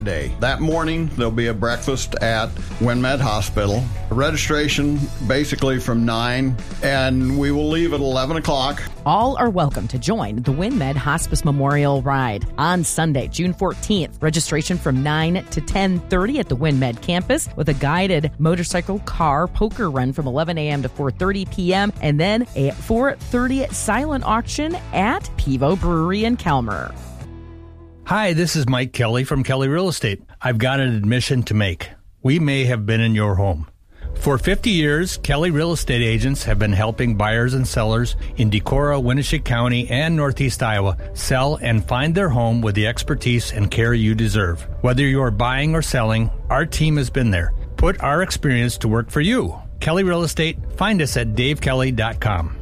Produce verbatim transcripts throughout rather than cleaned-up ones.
Day. That morning, there'll be a breakfast at WinMed Hospital. Registration basically from nine, and we will leave at eleven o'clock. All are welcome to join the WinMed Hospice Memorial Ride on Sunday, June fourteenth. Registration from nine to ten thirty at the WinMed campus with a guided motorcycle car poker run from eleven a.m. to four thirty p.m. and then a four thirty silent auction at Pivo Brewery in Kelmer. Hi, this is Mike Kelly from Kelly Real Estate. I've got an admission to make. We may have been in your home. For fifty years, Kelly Real Estate agents have been helping buyers and sellers in Decorah, Winneshiek County, and Northeast Iowa sell and find their home with the expertise and care you deserve. Whether you're buying or selling, our team has been there. Put our experience to work for you. Kelly Real Estate, find us at dave kelly dot com.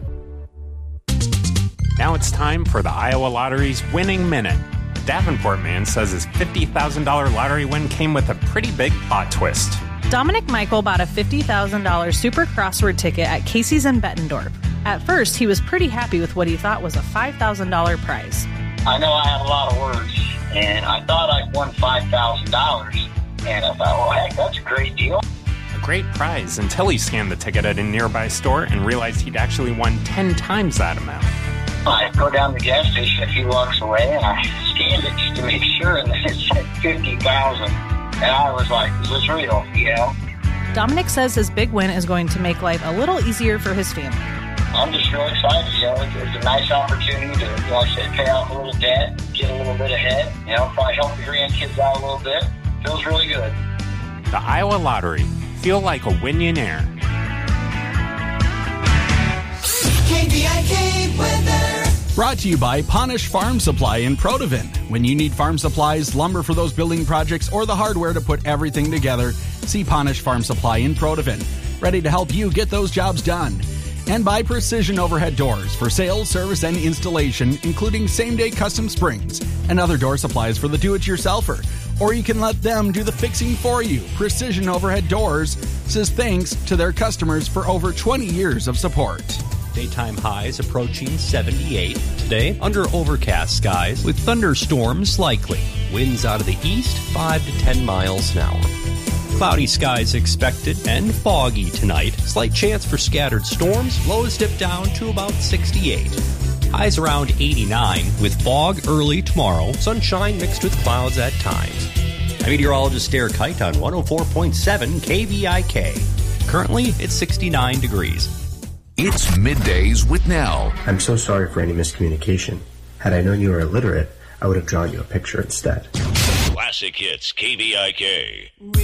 Now it's time for the Iowa Lottery's Winning Minute. Davenport man says his fifty thousand dollars lottery win came with a pretty big plot twist. Dominic Michael bought a fifty thousand dollars super crossword ticket at Casey's in Bettendorf. At first, he was pretty happy with what he thought was a five thousand dollars prize. I know I have a lot of words, and I thought I'd won five thousand dollars. And I thought, well, heck, that's a great deal. A great prize until he scanned the ticket at a nearby store and realized he'd actually won ten times that amount. I go down to the gas station a few blocks away, and I scanned it just to make sure, and then it said fifty thousand dollars. And I was like, is this real? You know? Dominic says his big win is going to make life a little easier for his family. I'm just really excited. You know, it's, it's a nice opportunity to, you know, like I said, pay off a little debt, get a little bit ahead. You know, probably help the grandkids out a little bit. Feels really good. The Iowa Lottery. Feel like a Winionaire. K V I K weather. Brought to you by Ponish Farm Supply in Protivin. When you need farm supplies, lumber for those building projects, or the hardware to put everything together, see Ponish Farm Supply in Protivin. Ready to help you get those jobs done. And by Precision Overhead Doors for sales, service, and installation, including same-day custom springs and other door supplies for the do-it-yourselfer. Or you can let them do the fixing for you. Precision Overhead Doors says thanks to their customers for over twenty years of support. Daytime highs approaching seventy-eight. Today, under overcast skies with thunderstorms likely. Winds out of the east, five to ten miles an hour. Cloudy skies expected and foggy tonight. Slight chance for scattered storms. Lows dip down to about sixty-eight. Highs around eighty-nine with fog early tomorrow. Sunshine mixed with clouds at times. I'm meteorologist Derek Kite on one oh four point seven K V I K. Currently, it's sixty-nine degrees. It's Middays with Nell. I'm so sorry for any miscommunication. Had I known you were illiterate, I would have drawn you a picture instead. Classic Hits K V I K.